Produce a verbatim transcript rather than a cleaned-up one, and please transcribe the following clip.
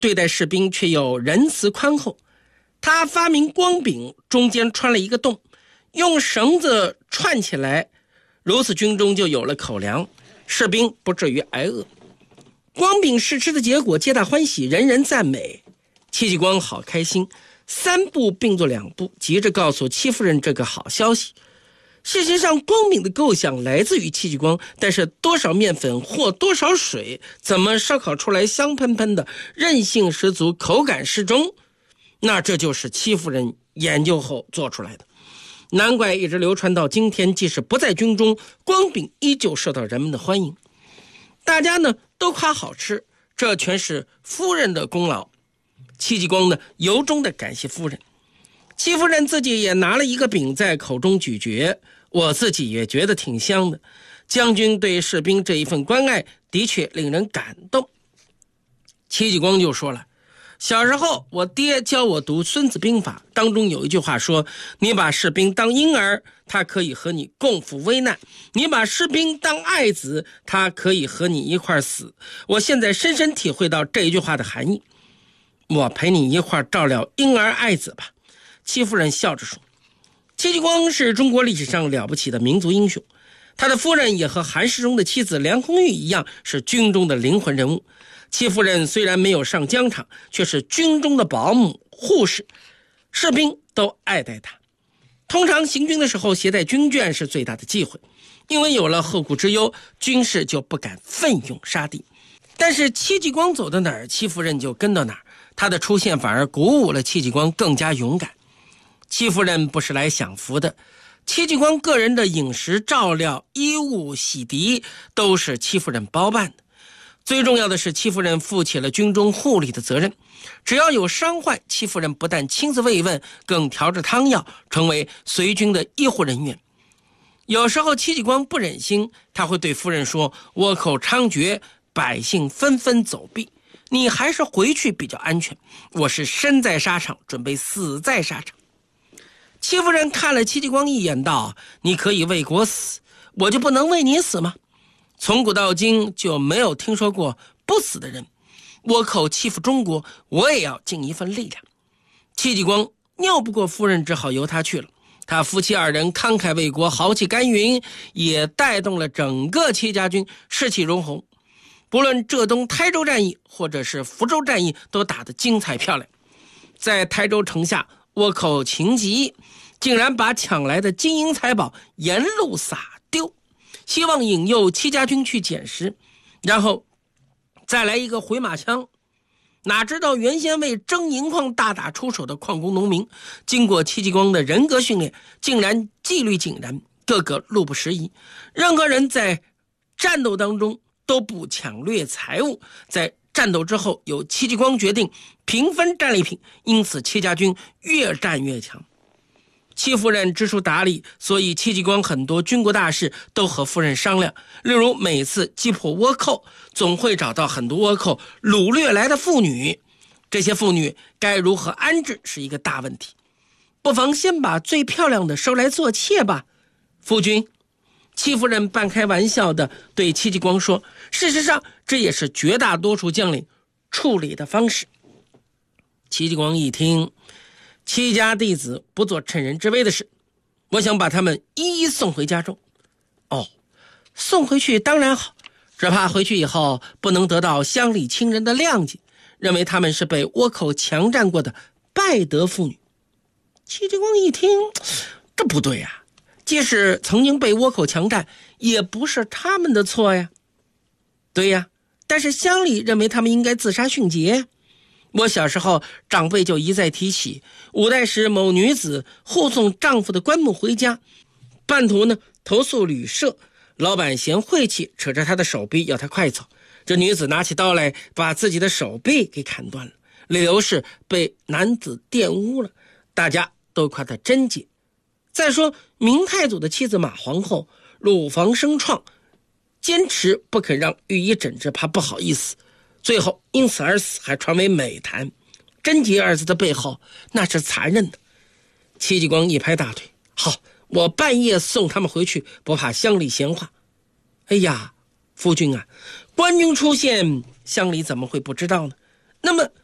对待士兵却又仁慈宽厚。他发明光柄，中间穿了一个洞，用绳子串起来，如此军中就有了口粮，士兵不至于挨饿。光柄试吃的结果皆大欢喜，人人赞美。戚继光好开心，三步并作两步，急着告诉戚夫人这个好消息。事实上，光饼的构想来自于戚继光，但是多少面粉或多少水，怎么烧烤出来香喷喷的，韧性十足，口感适中，那这就是戚夫人研究后做出来的。难怪一直流传到今天，即使不在军中，光饼依旧受到人们的欢迎。大家呢都夸好吃，这全是夫人的功劳。戚继光呢由衷的感谢夫人。戚夫人自己也拿了一个饼在口中咀嚼，我自己也觉得挺香的。将军对士兵这一份关爱的确令人感动。戚继光就说了，小时候我爹教我读《孙子兵法》，当中有一句话说，你把士兵当婴儿，他可以和你共赴危难；你把士兵当爱子，他可以和你一块死。我现在深深体会到这一句话的含义。我陪你一块照料婴儿爱子吧。戚夫人笑着说。戚继光是中国历史上了不起的民族英雄，他的夫人也和韩世忠的妻子梁红玉一样，是军中的灵魂人物。戚夫人虽然没有上疆场，却是军中的保姆、护士，士兵都爱戴她。通常行军的时候携带军眷是最大的忌讳，因为有了后顾之忧，军士就不敢奋勇杀敌。但是戚继光走到哪儿，戚夫人就跟到哪儿，他的出现反而鼓舞了戚继光更加勇敢。戚夫人不是来享福的，戚继光个人的饮食、照料、衣物、洗涤都是戚夫人包办的。最重要的是，戚夫人负起了军中护理的责任，只要有伤患，戚夫人不但亲自慰问，更调制汤药，成为随军的医护人员。有时候戚继光不忍心，他会对夫人说，倭寇猖獗，百姓纷纷走避，你还是回去比较安全，我是身在沙场，准备死在沙场。戚夫人看了戚继光一眼道，你可以为国死，我就不能为你死吗？从古到今就没有听说过不死的人，倭寇欺负中国，我也要尽一份力量。戚继光拗不过夫人，只好由他去了。他夫妻二人慷慨为国，豪气干云，也带动了整个戚家军士气荣宏。不论浙东台州战役或者是福州战役，都打得精彩漂亮。在台州城下，倭寇情急，竟然把抢来的金银财宝沿路撒丢，希望引诱戚家军去捡拾，然后再来一个回马枪。哪知道原先为争银矿大打出手的矿工农民，经过戚继光的人格训练，竟然纪律井然，个个路不拾遗。任何人在战斗当中都不抢掠财物，在战斗之后由戚继光决定平分战利品，因此戚家军越战越强。戚夫人知书达理，所以戚继光很多军国大事都和夫人商量。例如每次击破倭寇，总会找到很多倭寇掳掠来的妇女，这些妇女该如何安置是一个大问题。不妨先把最漂亮的收来做妾吧，夫君。戚夫人半开玩笑的对戚继光说，事实上这也是绝大多数将领处理的方式。戚继光一听，戚家弟子不做趁人之危的事，我想把他们一一送回家中。哦，送回去当然好，只怕回去以后不能得到乡里亲人的谅解，认为他们是被倭寇强占过的败德妇女。戚继光一听，这不对呀、啊，即使曾经被倭寇强占，也不是他们的错呀。对呀，但是乡里认为他们应该自杀殉节。我小时候长辈就一再提起，五代时某女子护送丈夫的棺木回家，半途呢投宿旅社，老板嫌晦气，扯着她的手臂要她快走。这女子拿起刀来，把自己的手臂给砍断了，理由是被男子玷污了，大家都夸她贞洁。再说明太祖的妻子马皇后乳房生创，坚持不肯让御医诊治，怕不好意思，最后因此而死，还传为美谈。贞洁二字的背后那是残忍的。戚继光一拍大腿，好，我半夜送他们回去，不怕乡里闲话。哎呀，夫君啊，官军出现，乡里怎么会不知道呢？那么